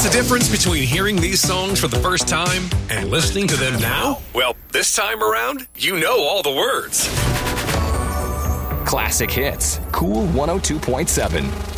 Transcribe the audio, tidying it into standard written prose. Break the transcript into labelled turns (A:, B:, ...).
A: What's the difference between hearing these songs for the first time and listening to them now? Well, this time around, you know all the words.
B: Classic hits. Cool 102.7.